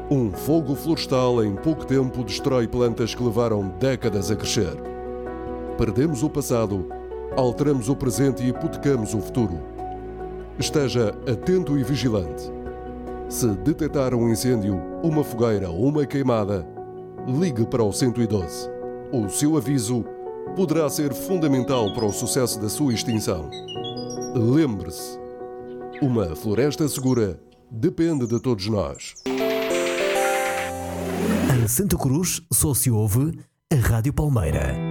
Um fogo florestal em pouco tempo destrói plantas que levaram décadas a crescer. Perdemos o passado, alteramos o presente e hipotecamos o futuro. Esteja atento e vigilante. Se detectar um incêndio, uma fogueira ou uma queimada, ligue para o 112. O seu aviso poderá ser fundamental para o sucesso da sua extinção. Lembre-se, uma floresta segura depende de todos nós. Em Santa Cruz só se ouve a Rádio Palmeira.